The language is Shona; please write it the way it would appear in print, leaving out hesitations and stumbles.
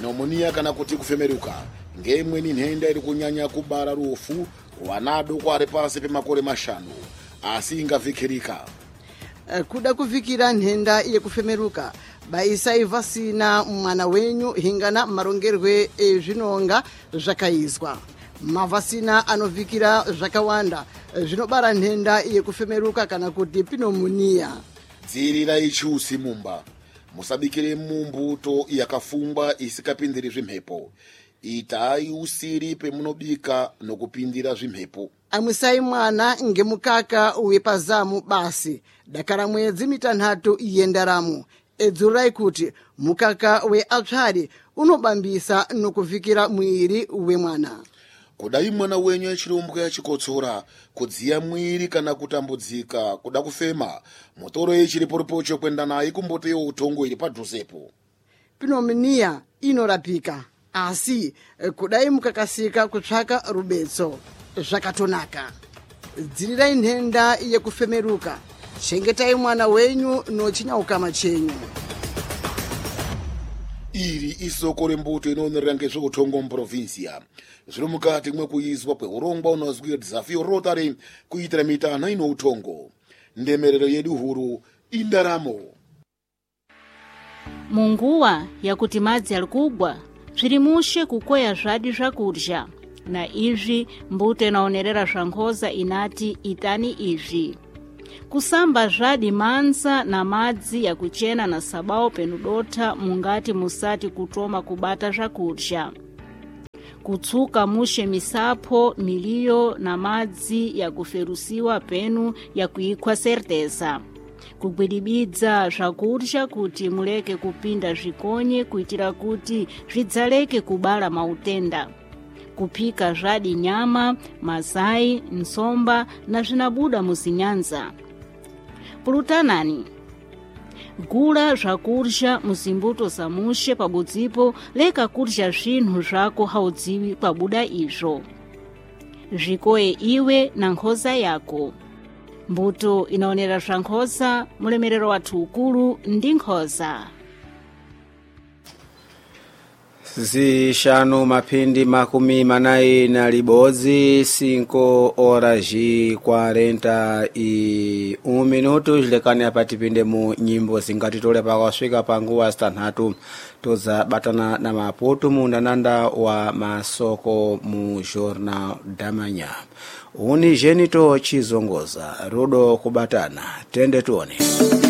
pneumonia kana kuti kufemeruka ngeimweni nhenda iri kunyanya kubara rufu wana adoko ari pasi pemakore 5 asi ingavhikirika. Kuda kuvikira nhenda yekufemeruka baisai vasina mwana wenyu hingana marongerwe ezvinonga zvakaizwa. Mavasina anovikira zvakawanda zvinobara nhenda yekufemeruka kana kuti pneumonia. Dzirirai chusi mumba. Musabikire mumbuto yakafungwa isikapindiri zvimhepo. Itai usiri pemunobika nokupindira zvimhepo. Amwisai mwana ngemukaka wepazamu basi. Dakara mwedzi 3 yendaramo. Edzurai kuti mukaka weapsari unobambisa nokuvikira mwiri wemwana. Kudai mwana wenyu achirumbuka achikotsora, kudziya mwiri kana kutambudzika, kuda kufema, mutoro chiripocho kwenda naye kumboto yeutongo iri padhuzepo. Pneumonia inorapika, asi kudai mukakasika kutsvaka rubetso zvakatonaka. Dzirirai nhenda yekufemeruka. Chengetai mwana wenyu nochinyauka chenyu. Iri isoko rembuto inoonera ngezveutongo muprovinsia. Zviri mukati mwekuizwa kweurongwa unozwi Desafio Rotary kuitira mitana ino utongo. Ndemerero yedu huru indaramo. Munguwa yakuti madzi ari kugwa zvirimushe kukoya zvadi zvakudya na izvi mbuto inaonerera zvankhoza inati itani izvi. Kusamba zvadi manza na madzi ya kuchena na sabao penudota mungati musati kutoma kubata zvakudya. Kutsuka mushe misapo miliyo na madzi ya kuferusiwa penu ya kuikwa certeza. Kugwidibidza zvakudya kuti muleke kupinda zvikonye kuitira kuti zvidzaleke kubala mautenda. Kupika zvadi nyama, mazai, nsomba na zvinabuda muzinyanza. Pulutanani. Gula zvakudya muzimbuto zamushe pabudzipo leka kudya zvinhu zvako haudziwi pabuda izvo. Zvikoye iwe na nkhoza yako. Mbuto inaonera zvankhoza mulemerero wathu ukulu ndi nkhoza. Zishanu mapindi 40 5 horas e 41 minutos lekani apa tipinde mu nyimbo zingatitole pakasvika panguwa 6 toza batana na maputo mu ndananda wa masoko mu Jornal da Manhã. Uni Genito Chizongoza Rudo kubatana tende tuone.